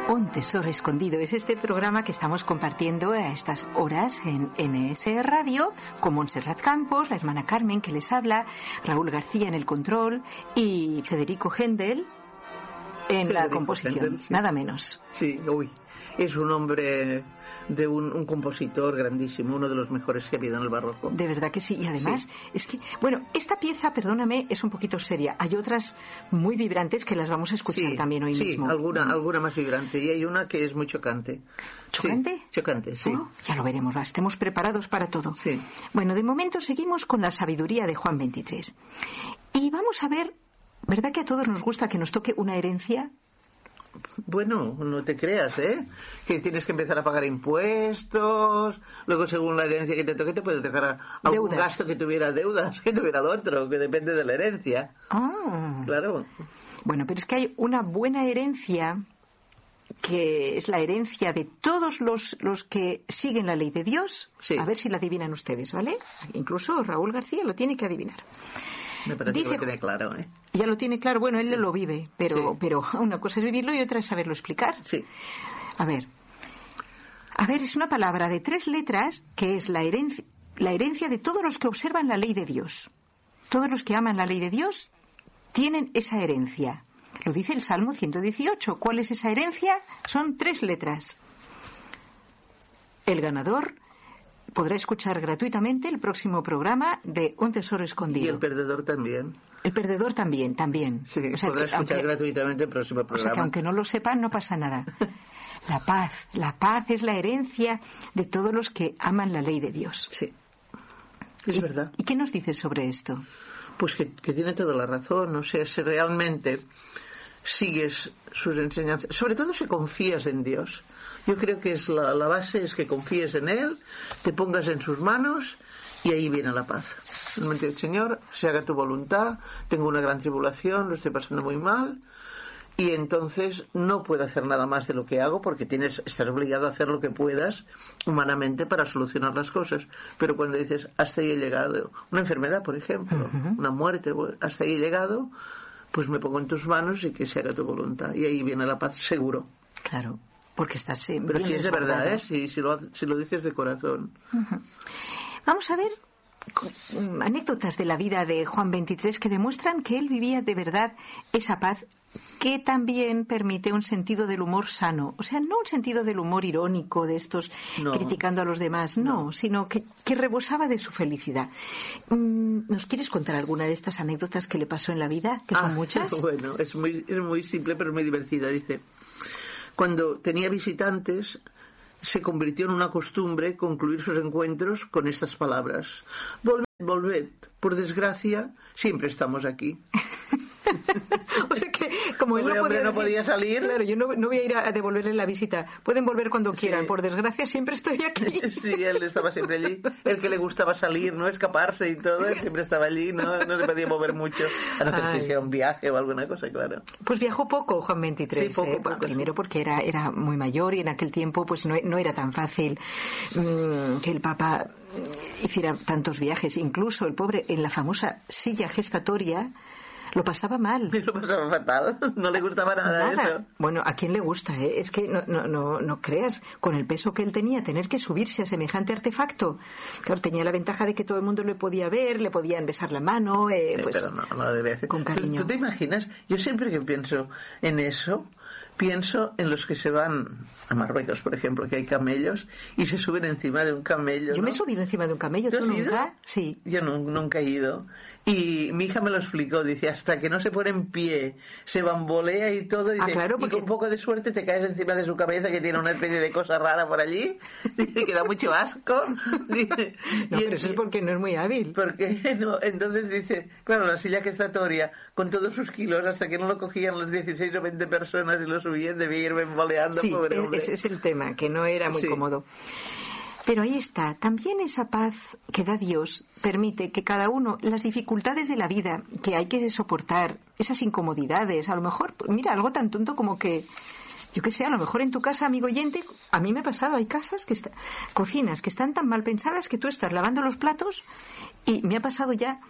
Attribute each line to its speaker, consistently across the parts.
Speaker 1: Un tesoro escondido es este programa que estamos compartiendo a estas horas en NS Radio con Montserrat Campos, la hermana Carmen que les habla, Raúl García en el control y Federico Händel en la composición,
Speaker 2: Händel, sí.
Speaker 1: Nada menos.
Speaker 2: Sí, es un hombre de un compositor grandísimo, uno de los mejores que ha habido en el barroco.
Speaker 1: De verdad que sí, y además es que, bueno, esta pieza, perdóname, es un poquito seria. Hay otras muy vibrantes que las vamos a escuchar también hoy mismo.
Speaker 2: Sí, alguna más vibrante, y hay una que es muy chocante.
Speaker 1: ¿Chocante?
Speaker 2: Sí, chocante, sí.
Speaker 1: Oh, ya lo veremos, estemos preparados para todo.
Speaker 2: Sí.
Speaker 1: Bueno, de momento seguimos con la sabiduría de Juan 23. Y vamos a ver, ¿verdad que a todos nos gusta que nos toque una herencia?
Speaker 2: Bueno, no te creas, que tienes que empezar a pagar impuestos, luego según la herencia que te toque te puede tocar algún gasto que tuviera deudas, que tuviera el otro, que depende de la herencia.
Speaker 1: Ah.
Speaker 2: Claro.
Speaker 1: Bueno, pero es que hay una buena herencia que es la herencia de todos los que siguen la ley de Dios.
Speaker 2: Sí.
Speaker 1: A ver si la adivinan ustedes, ¿vale? Incluso Raúl García lo tiene que adivinar.
Speaker 2: Me parece que lo tiene claro,
Speaker 1: Ya lo tiene claro, bueno, él lo vive, pero una cosa es vivirlo y otra es saberlo explicar.
Speaker 2: Sí.
Speaker 1: A ver, es una palabra de 3 letras que es la herencia de todos los que observan la ley de Dios. Todos los que aman la ley de Dios tienen esa herencia. Lo dice el Salmo 118. ¿Cuál es esa herencia? Son 3 letras. El ganador podrá escuchar gratuitamente el próximo programa de Un Tesoro Escondido.
Speaker 2: Y el perdedor también.
Speaker 1: El perdedor también.
Speaker 2: Sí, o sea, podrá escuchar gratuitamente el próximo programa.
Speaker 1: O sea, que aunque no lo sepan, no pasa nada. La paz es la herencia de todos los que aman la ley de Dios.
Speaker 2: Sí, es verdad.
Speaker 1: ¿Y qué nos dices sobre esto?
Speaker 2: Pues que tiene toda la razón. O sea, si realmente sigues sus enseñanzas, sobre todo si confías en Dios. Yo creo que es la base es que confíes en Él, te pongas en sus manos y ahí viene la paz. Realmente, Señor, se haga tu voluntad, tengo una gran tribulación, lo estoy pasando muy mal y entonces no puedo hacer nada más de lo que hago porque estás obligado a hacer lo que puedas humanamente para solucionar las cosas. Pero cuando dices, hasta ahí he llegado, una enfermedad, por ejemplo, una muerte, hasta ahí he llegado, pues me pongo en tus manos y que se haga tu voluntad. Y ahí viene la paz, seguro.
Speaker 1: Claro, porque estás siempre.
Speaker 2: Pero si es de verdad, si lo dices de corazón.
Speaker 1: Vamos a ver anécdotas de la vida de Juan 23 que demuestran que él vivía de verdad esa paz que también permite un sentido del humor sano. O sea, no un sentido del humor irónico de estos criticando a los demás, no. Sino que rebosaba de su felicidad. ¿Nos quieres contar alguna de estas anécdotas que le pasó en la vida? Que son muchas.
Speaker 2: Bueno, es muy simple pero muy divertida. Dice, cuando tenía visitantes se convirtió en una costumbre concluir sus encuentros con estas palabras: volved, por desgracia siempre estamos aquí.
Speaker 1: O sea que como él
Speaker 2: no podía salir,
Speaker 1: claro, yo no voy a ir a devolverle la visita, pueden volver cuando quieran, por desgracia siempre estoy aquí.
Speaker 2: Sí, él estaba siempre allí, el que le gustaba salir, no escaparse y todo, él siempre estaba allí, no se podía mover mucho, a no ser que hiciera un viaje o alguna cosa, claro.
Speaker 1: Pues viajó poco Juan 23,
Speaker 2: sí, poco,
Speaker 1: primero porque era muy mayor y en aquel tiempo pues no era tan fácil que el Papa hiciera tantos viajes, incluso el pobre en la famosa silla gestatoria lo pasaba mal.
Speaker 2: Lo pasaba fatal, no le gustaba nada eso.
Speaker 1: Bueno, ¿a quién le gusta? Es que no creas, con el peso que él tenía, tener que subirse a semejante artefacto. Claro, tenía la ventaja de que todo el mundo le podía ver, le podían besar la mano, pues,
Speaker 2: pero no debe hacer.
Speaker 1: Con cariño.
Speaker 2: ¿Tú te imaginas? Yo siempre que pienso en eso, pienso en los que se van a Marruecos, por ejemplo, que hay camellos y se suben encima de un camello.
Speaker 1: Yo me he subido encima de un camello. ¿Tú nunca? Sí.
Speaker 2: Yo nunca he ido. Y mi hija me lo explicó, dice, hasta que no se pone en pie, se bambolea y todo, dice,
Speaker 1: claro, porque...
Speaker 2: y con un poco de suerte te caes encima de su cabeza, que tiene una especie de cosa rara por allí, dice que da mucho asco. Dice,
Speaker 1: pero eso es porque no es muy hábil.
Speaker 2: Porque no, entonces dice, claro, la silla gestatoria, con todos sus kilos, hasta que no lo cogían las 16 o 20 personas y lo subían, debía ir bamboleando,
Speaker 1: sí,
Speaker 2: pobre hombre.
Speaker 1: Ese es el tema, que no era muy cómodo. Pero ahí está, también esa paz que da Dios permite que cada uno, las dificultades de la vida que hay que soportar, esas incomodidades, a lo mejor, mira, algo tan tonto como que, yo qué sé, a lo mejor en tu casa, amigo oyente, a mí me ha pasado, hay casas, cocinas que están tan mal pensadas que tú estás lavando los platos y me ha pasado ya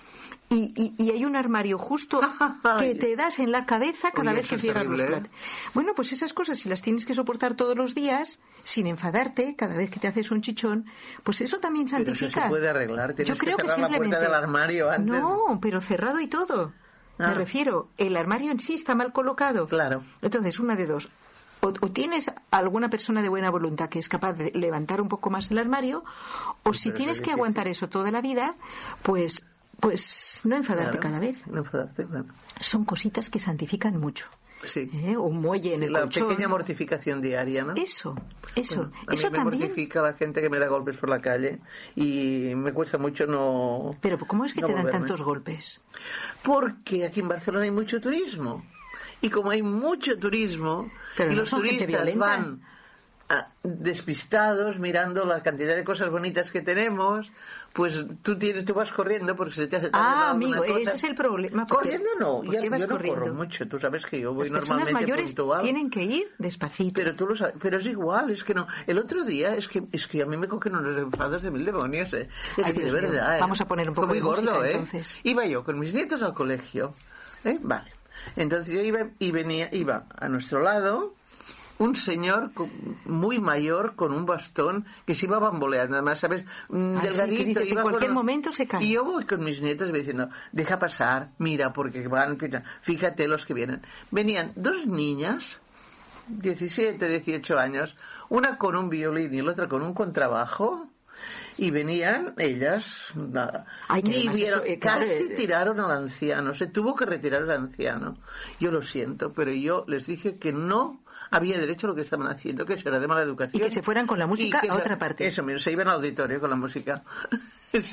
Speaker 1: y hay un armario justo que te das en la cabeza cada vez que cierras los platos. Bueno, pues esas cosas, si las tienes que soportar todos los días, sin enfadarte, cada vez que te haces un chichón, pues eso también santifica.
Speaker 2: Pero eso se puede arreglar, tienes
Speaker 1: Yo creo
Speaker 2: que cerrar la puerta del armario antes.
Speaker 1: No, pero cerrado y todo. Me refiero, el armario en sí está mal colocado.
Speaker 2: Claro.
Speaker 1: Entonces, una de dos. O tienes alguna persona de buena voluntad que es capaz de levantar un poco más el armario, o si tienes que aguantar eso toda la vida, pues no enfadarte cada vez.
Speaker 2: No enfadarte, claro.
Speaker 1: Son cositas que santifican mucho.
Speaker 2: Sí.
Speaker 1: Un muelle en el
Speaker 2: la
Speaker 1: colchón.
Speaker 2: Pequeña mortificación diaria, ¿no?
Speaker 1: Eso.
Speaker 2: Bueno, a
Speaker 1: eso
Speaker 2: mí me
Speaker 1: también
Speaker 2: mortifica la gente que me da golpes por la calle y me cuesta mucho no.
Speaker 1: Pero ¿cómo es que
Speaker 2: no
Speaker 1: te dan
Speaker 2: volverme.
Speaker 1: tantos golpes?
Speaker 2: Porque aquí en Barcelona hay mucho turismo. Y como hay mucho turismo,
Speaker 1: pero
Speaker 2: y
Speaker 1: no
Speaker 2: los
Speaker 1: son gente
Speaker 2: turistas
Speaker 1: violenta.
Speaker 2: van despistados mirando la cantidad de cosas bonitas que tenemos, pues tú vas corriendo porque se te hace tarde para
Speaker 1: amigo,
Speaker 2: alguna cosa.
Speaker 1: ese es el problema.
Speaker 2: Corriendo no,
Speaker 1: ¿por qué vas
Speaker 2: yo no
Speaker 1: corriendo?
Speaker 2: corro mucho, tú sabes que yo voy
Speaker 1: Las personas
Speaker 2: normalmente
Speaker 1: mayores
Speaker 2: puntual.
Speaker 1: tienen que ir despacito.
Speaker 2: Pero tú lo sabes, pero es igual, es que no. El otro día es que a mí me cogen unos enfados de mil demonios, Es
Speaker 1: Ay,
Speaker 2: que
Speaker 1: Dios
Speaker 2: de
Speaker 1: mío.
Speaker 2: verdad,
Speaker 1: Vamos a poner un poco
Speaker 2: Fue muy
Speaker 1: de música,
Speaker 2: gordo,
Speaker 1: entonces.
Speaker 2: Iba yo con mis nietos al colegio, Vale. Entonces yo iba a nuestro lado un señor muy mayor con un bastón que se iba bamboleando, además, ¿sabes? Delgadito.
Speaker 1: Sí, que dices,
Speaker 2: iba
Speaker 1: en cualquier momento se cae.
Speaker 2: Y yo voy con mis nietos diciendo, deja pasar, mira, porque van, fíjate los que vienen. Venían dos niñas, 17, 18 años, una con un violín y la otra con un contrabajo. Y venían ellas, nada.
Speaker 1: Ay, que
Speaker 2: Ni vieron,
Speaker 1: claro,
Speaker 2: casi tiraron al anciano, se tuvo que retirar el anciano. Yo lo siento, pero yo les dije que no había derecho a lo que estaban haciendo, que eso era de mala educación.
Speaker 1: Y que se fueran con la música a otra parte.
Speaker 2: Eso mismo, se iban al auditorio con la música.